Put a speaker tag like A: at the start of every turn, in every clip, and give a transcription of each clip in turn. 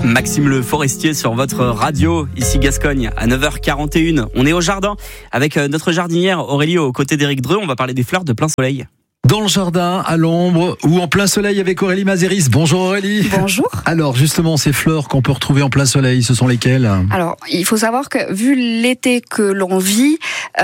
A: Maxime Le Forestier sur votre radio, ici Gascogne, à 9h41. On est au jardin avec notre jardinière Aurélie aux côtés d'Éric Dreux. On va parler des fleurs de plein soleil.
B: Dans le jardin, à l'ombre ou en plein soleil avec Aurélie Mazéris. Bonjour Aurélie.
C: Bonjour.
B: Alors justement, ces fleurs qu'on peut retrouver en plein soleil, ce sont lesquelles ?
C: Alors, il faut savoir que vu l'été que l'on vit,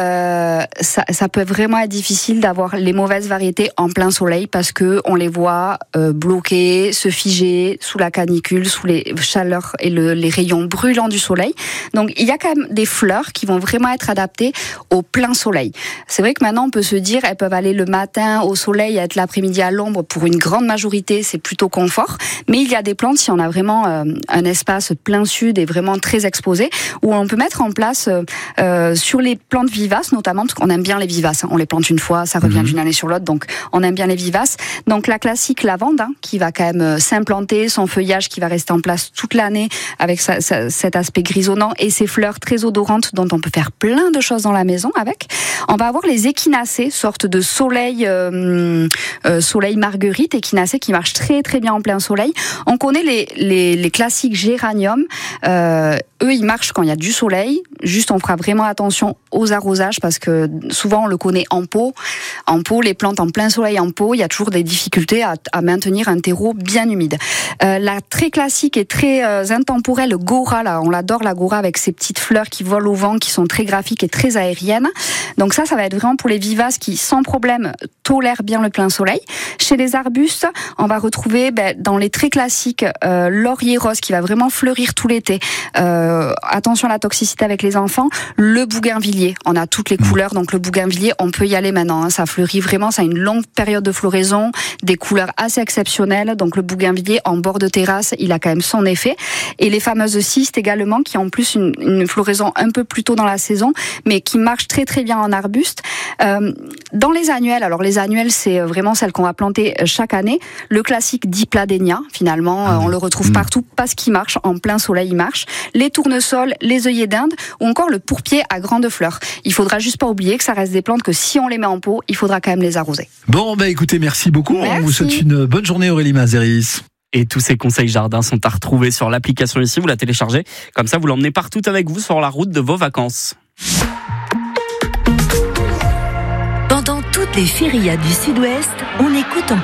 C: ça peut vraiment être difficile d'avoir les mauvaises variétés en plein soleil parce que on les voit bloquées, se figer sous la canicule, sous les chaleurs et les rayons brûlants du soleil. Donc, il y a quand même des fleurs qui vont vraiment être adaptées au plein soleil. C'est vrai que maintenant, on peut se dire, elles peuvent aller le matin au soleil, être l'après-midi à l'ombre. Pour une grande majorité, c'est plutôt confort. Mais il y a des plantes, si on a vraiment un espace plein sud et vraiment très exposé, où on peut mettre en place sur les plantes vivaces, notamment parce qu'on aime bien les vivaces. On les plante une fois, ça revient d'une année sur l'autre, donc on aime bien les vivaces. Donc la classique lavande, qui va quand même s'implanter, son feuillage qui va rester en place toute l'année avec cet aspect grisonnant et ses fleurs très odorantes dont on peut faire plein de choses dans la maison avec. On va avoir les échinacées, sorte de soleil marguerite, échinacées qui marchent très très bien en plein soleil. On connaît les classiques géraniums. Eux, ils marchent quand il y a du soleil. Juste, on fera vraiment attention aux arrosages parce que souvent, on le connaît en pot. En pot, les plantes en plein soleil en pot, il y a toujours des difficultés à maintenir un terreau bien humide. La très classique et très intemporelle Gora, là, on l'adore la Gora avec ses petites fleurs qui volent au vent, qui sont très graphiques et très aériennes. Donc ça va être vraiment pour les vivaces qui, sans problème, tolèrent bien le plein soleil. Chez les arbustes, on va retrouver dans les très classiques laurier rose qui va vraiment fleurir tout l'été. Attention à la toxicité avec les enfants. Le bougainvillier, on a toutes les couleurs, donc le bougainvillier, on peut y aller maintenant. Ça fleurit vraiment, ça a une longue période de floraison, des couleurs assez exceptionnelles. Donc le bougainvillier en bord de terrasse, il a quand même son effet. Et les fameuses cystes également, qui ont en plus une floraison un peu plus tôt dans la saison, mais qui marchent très très bien en arbuste. Dans les annuelles, alors les annuelles, c'est vraiment celles qu'on va planter chaque année. Le classique Dipladénia, finalement, on le retrouve partout parce qu'il marche en plein soleil, il marche. Les tournesols, les œillets d'Inde ou encore le pourpier à grandes fleurs. Il faudra juste pas oublier que ça reste des plantes que si on les met en pot, il faudra quand même les arroser.
B: Bon, écoutez, merci beaucoup.
C: Merci.
B: On vous souhaite une bonne journée Aurélie Mazéris.
A: Et tous ces conseils jardins sont à retrouver sur l'application ici. Vous la téléchargez. Comme ça, vous l'emmenez partout avec vous sur la route de vos vacances.
D: Pendant toutes les férias du Sud-Ouest, on écoute en